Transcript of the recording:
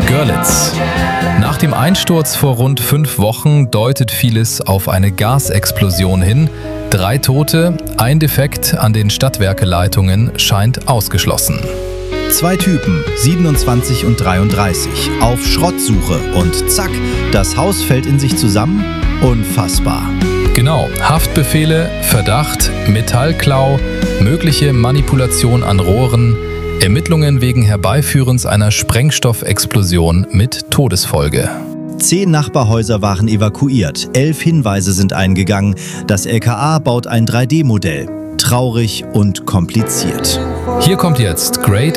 Görlitz. Nach dem Einsturz vor rund 5 Wochen deutet vieles auf eine Gasexplosion hin. 3 Tote, ein Defekt an den Stadtwerkeleitungen scheint ausgeschlossen. 2 Typen, 27 und 33, auf Schrottsuche und zack, das Haus fällt in sich zusammen. Unfassbar. Genau, Haftbefehle, Verdacht, Metallklau, mögliche Manipulation an Rohren, Ermittlungen wegen Herbeiführens einer Sprengstoffexplosion mit Todesfolge. 10 Nachbarhäuser waren evakuiert, 11 Hinweise sind eingegangen. Das LKA baut ein 3D-Modell. Traurig und kompliziert. Hier kommt jetzt Great